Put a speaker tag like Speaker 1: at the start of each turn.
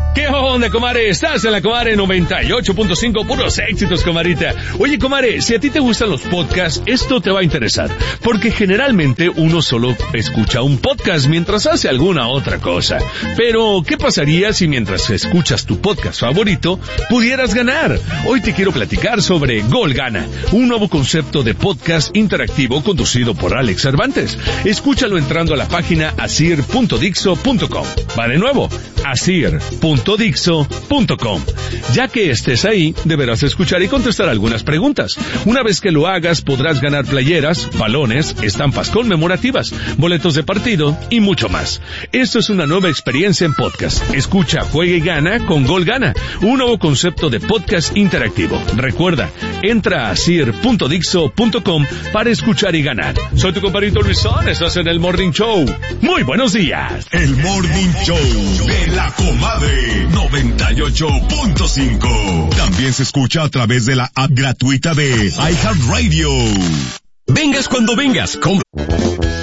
Speaker 1: ¿Qué onda, comadre? Estás en la comadre 98.5, puros éxitos, comadrita. Oye, comadre, si a ti te gustan los podcasts, esto te va a interesar, porque generalmente uno solo escucha un podcast mientras hace alguna otra cosa. Pero, ¿qué pasaría si mientras escuchas tu podcast favorito, pudieras ganar? Hoy te quiero platicar sobre Gol Gana, un nuevo concepto de podcast interactivo conducido por Alex Cervantes. Escúchalo entrando a la página asir.dixo.com. Va de nuevo, asir.dixo.com. Ya que estés ahí, deberás escuchar y contestar algunas preguntas. Una vez que lo hagas, podrás ganar playeras, balones, estampas conmemorativas, boletos de partido y mucho más. Esto es una nueva experiencia en podcast. Escucha, juega y gana con Gol Gana, un nuevo concepto de podcast interactivo. Recuerda, entra a asir.dixo.com para escuchar y ganar. Soy tu compadrito Luisón, estás en el Morning Show. Muy buenos días.
Speaker 2: El Morning Show de la comadre 98.5. También se escucha a través de la app gratuita de iHeartRadio.
Speaker 3: Vengas cuando vengas,